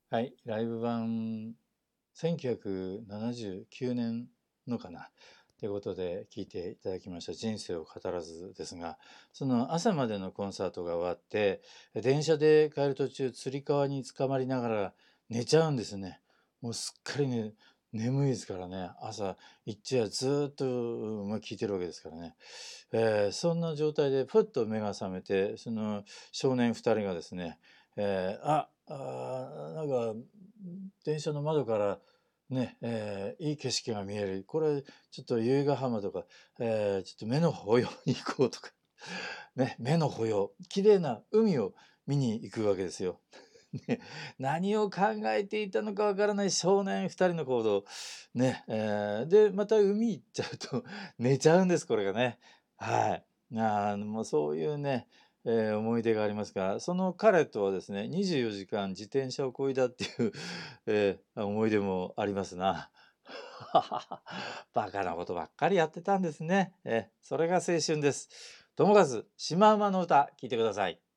はい、ライブ版1979年のかなということで聞いていただきました「人生を語らず」ですが、その朝までのコンサートが終わって電車で帰る途中つり革につかまりながら寝ちゃうんですね。もうすっかりね眠いですからね、朝一夜ずっと聞いてるわけですからね、そんな状態でふっと目が覚めて、その少年2人がですね、なんか電車の窓からね、いい景色が見える。これちょっと由比ヶ浜とか、ちょっと目の保養に行こうとか、ね、目の保養、綺麗な海を見に行くわけですよ。ね、何を考えていたのかわからない少年2人の行動。ね、で、また海行っちゃうと寝ちゃうんです、これがね。はい。もうそういうね、思い出がありますが、その彼とはですね、24時間自転車を漕いだっていう、思い出もありますな。バカなことばっかりやってたんですね。それが青春です。友和シマウマの歌、聞いてください。